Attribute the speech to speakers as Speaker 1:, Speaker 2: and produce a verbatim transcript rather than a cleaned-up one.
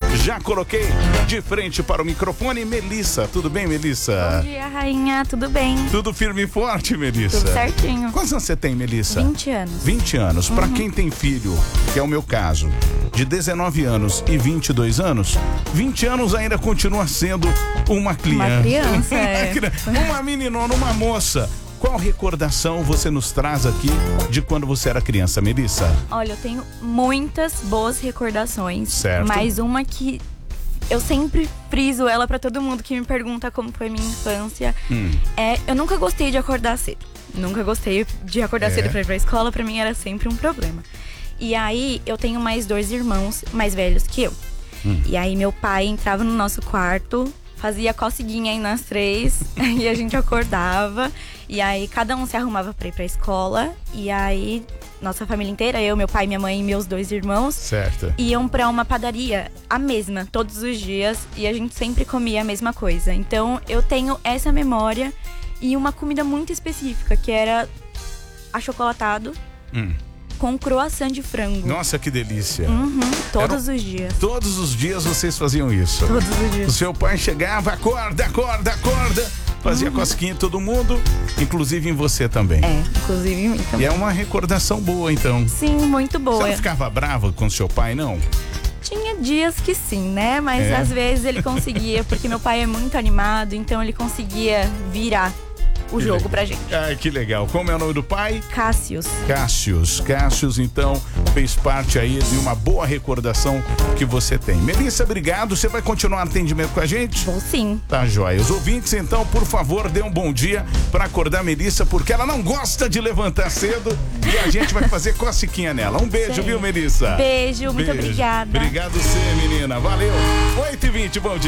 Speaker 1: Já coloquei de frente para o microfone Melissa. Tudo bem, Melissa?
Speaker 2: Bom dia, rainha. Tudo bem?
Speaker 1: Tudo firme e forte, Melissa?
Speaker 2: Tudo certinho.
Speaker 1: Quantos anos você tem, Melissa?
Speaker 2: vinte anos.
Speaker 1: vinte anos.
Speaker 2: Uhum.
Speaker 1: Para quem tem filho, que é o meu caso, de dezenove anos e vinte e dois anos, vinte anos ainda continua sendo uma criança.
Speaker 2: Uma criança, é.
Speaker 1: Uma meninona, uma moça. Qual recordação você nos traz aqui de quando você era criança, Melissa?
Speaker 2: Olha, eu tenho muitas boas recordações.
Speaker 1: Certo.
Speaker 2: Mas uma que eu sempre friso ela pra todo mundo que me pergunta como foi minha infância.
Speaker 1: Hum.
Speaker 2: É, eu nunca gostei de acordar cedo. Nunca gostei de acordar
Speaker 1: É.
Speaker 2: cedo pra ir pra escola. Pra mim era sempre um problema. E aí, eu tenho mais dois irmãos mais velhos que eu.
Speaker 1: Hum.
Speaker 2: E aí, meu pai entrava no nosso quarto, fazia coceguinha aí nas três e a gente acordava. E aí cada um se arrumava pra ir pra escola. E aí nossa família inteira, eu, meu pai, minha mãe e meus dois irmãos,
Speaker 1: certo,
Speaker 2: iam pra uma padaria, a mesma, todos os dias. E a gente sempre comia a mesma coisa. Então eu tenho essa memória e uma comida muito específica, que era achocolatado
Speaker 1: hum.
Speaker 2: com croissant de frango.
Speaker 1: Nossa, que delícia.
Speaker 2: Uhum, todos
Speaker 1: Era...
Speaker 2: os dias.
Speaker 1: Todos os dias vocês faziam isso?
Speaker 2: Todos os dias.
Speaker 1: O seu pai chegava, acorda, acorda, acorda. Fazia uhum. cosquinha em todo mundo, inclusive em você também.
Speaker 2: É, inclusive em mim também.
Speaker 1: E é uma recordação boa, então.
Speaker 2: Sim, muito boa.
Speaker 1: Você não ficava brava com seu pai, não?
Speaker 2: Tinha dias que sim, né? Mas
Speaker 1: é.
Speaker 2: às vezes ele conseguia, porque meu pai é muito animado, então ele conseguia virar o
Speaker 1: que
Speaker 2: jogo
Speaker 1: legal.
Speaker 2: pra gente.
Speaker 1: Ah, que legal. Como é o nome do pai?
Speaker 2: Cássius.
Speaker 1: Cássius. Cássius, então, fez parte aí de uma boa recordação que você tem. Melissa, obrigado. Você vai continuar no atendimento com a gente?
Speaker 2: Vou sim.
Speaker 1: Tá joia. Os ouvintes, então, por favor, dê um bom dia pra acordar a Melissa, porque ela não gosta de levantar cedo e a gente vai fazer cosquinha nela. Um beijo,
Speaker 2: Sei.
Speaker 1: viu, Melissa?
Speaker 2: Beijo, muito
Speaker 1: Beijo.
Speaker 2: obrigada.
Speaker 1: Obrigado você, menina. Valeu. oito e vinte, bom dia.